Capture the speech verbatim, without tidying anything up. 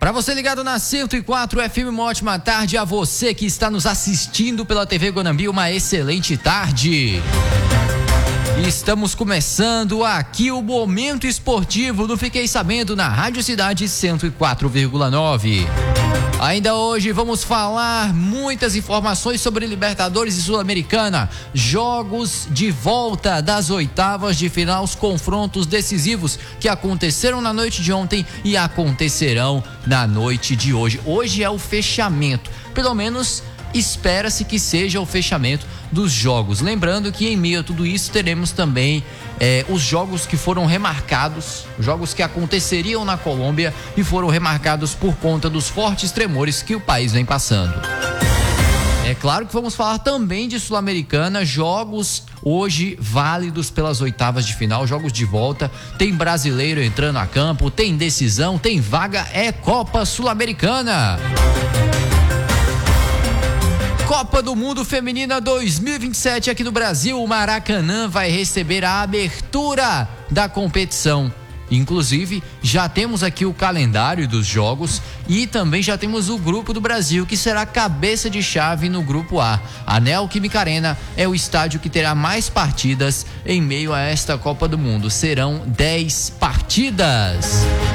Para você ligado na cento e quatro F M, uma ótima tarde. A você que está nos assistindo pela T V Guanambi, uma excelente tarde. Estamos começando aqui o Momento Esportivo do Fiquei Sabendo na Rádio Cidade cento e quatro vírgula nove. Ainda hoje vamos falar muitas informações sobre Libertadores e Sul-Americana, jogos de volta das oitavas de final, os confrontos decisivos que aconteceram na noite de ontem e acontecerão na noite de hoje. Hoje é o fechamento, pelo menos espera-se que seja o fechamento dos jogos. Lembrando que em meio a tudo isso teremos também eh, os jogos que foram remarcados, jogos que aconteceriam na Colômbia e foram remarcados por conta dos fortes tremores que o país vem passando. É claro que vamos falar também de Sul-Americana, jogos hoje válidos pelas oitavas de final, jogos de volta, tem brasileiro entrando a campo, tem decisão, tem vaga, é Copa Sul-Americana. Copa do Mundo Feminina dois mil e vinte e sete aqui no Brasil, o Maracanã vai receber a abertura da competição. Inclusive, já temos aqui o calendário dos jogos e também já temos o grupo do Brasil, que será cabeça de chave no grupo A. A Neoquímica Arena é o estádio que terá mais partidas em meio a esta Copa do Mundo. Serão dez partidas.